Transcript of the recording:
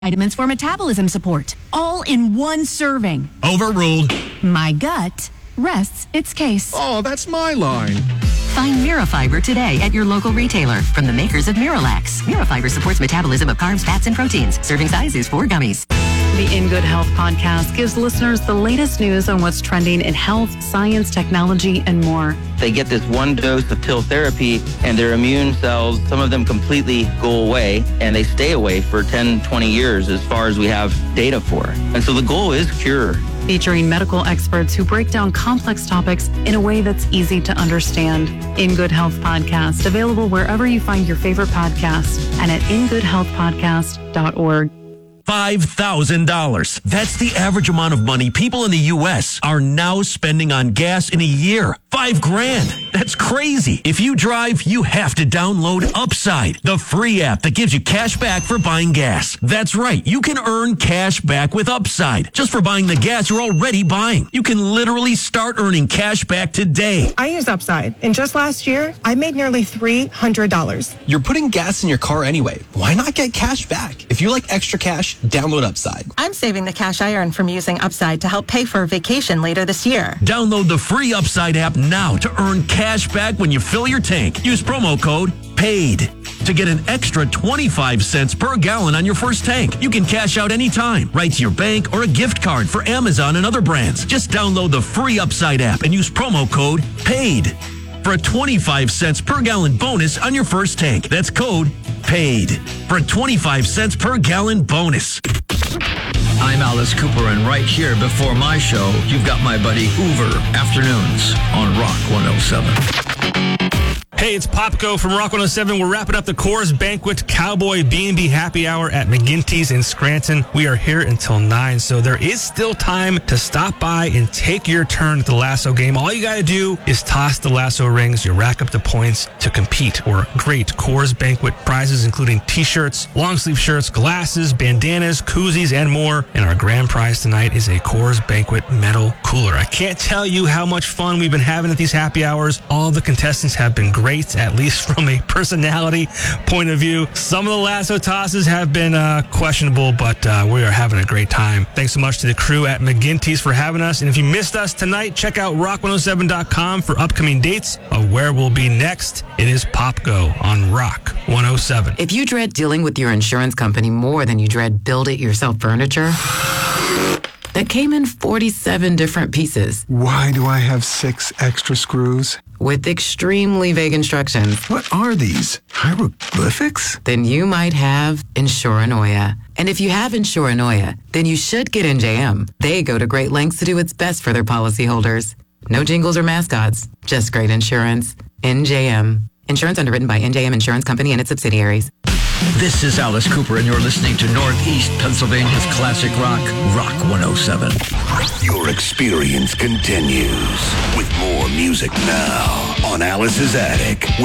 Vitamins for metabolism support, all in one serving. Overruled. My gut rests its case. Oh, that's my line. Find Mirafiber today at your local retailer from the makers of Miralax. Mirafiber supports metabolism of carbs, fats, and proteins. Serving size is 4 gummies. The In Good Health podcast gives listeners the latest news on what's trending in health, science, technology, and more. They get this one dose of pill therapy and their immune cells, some of them completely go away, and they stay away for 10, 20 years as far as we have data for. And so the goal is cure. Featuring medical experts who break down complex topics in a way that's easy to understand. In Good Health podcast, available wherever you find your favorite podcast and at ingoodhealthpodcast.org. $5,000. That's the average amount of money people in the U.S. are now spending on gas in a year. $5,000. That's crazy. If you drive, you have to download Upside, the free app that gives you cash back for buying gas. That's right. You can earn cash back with Upside just for buying the gas you're already buying. You can literally start earning cash back today. I use Upside, and just last year, I made nearly $300. You're putting gas in your car anyway. Why not get cash back? If you like extra cash, download Upside. I'm saving the cash I earn from using Upside to help pay for a vacation later this year. Download the free Upside app now to earn cash back when you fill your tank. Use promo code PAID to get an extra 25 cents per gallon on your first tank. You can cash out anytime, right to your bank or a gift card for Amazon and other brands. Just download the free Upside app and use promo code PAID for a 25 cents per gallon bonus on your first tank. That's code PAID for a 25 cents per gallon bonus. I'm Alice Cooper, and right here before my show, you've got my buddy Hoover, Afternoons on Rock 107. Hey, it's Popco from Rock 107. We're wrapping up the Coors Banquet Cowboy B&B Happy Hour at McGinty's in Scranton. We are here until 9, so there is still time to stop by and take your turn at the lasso game. All you got to do is toss the lasso rings. You rack up the points to compete for great Coors Banquet prizes, including T-shirts, long-sleeve shirts, glasses, bandanas, koozies, and more. And our grand prize tonight is a Coors Banquet metal cooler. I can't tell you how much fun we've been having at these happy hours. All the contestants have been great, at least from a personality point of view. Some of the lasso tosses have been questionable, but we are having a great time. Thanks so much to the crew at McGinty's for having us. And if you missed us tonight, check out rock107.com for upcoming dates of where we'll be next. It is Popco on Rock 107. If you dread dealing with your insurance company more than you dread build-it-yourself furniture, that came in 47 different pieces. Why do I have 6 extra screws? With extremely vague instructions. What are these? Hieroglyphics? Then you might have Insuranoia. And if you have Insuranoia, then you should get NJM. They go to great lengths to do what's best for their policyholders. No jingles or mascots, just great insurance. NJM. Insurance underwritten by NJM Insurance Company and its subsidiaries. This is Alice Cooper, and you're listening to Northeast Pennsylvania's classic rock, Rock 107. Your experience continues with more music now on Alice's Attic.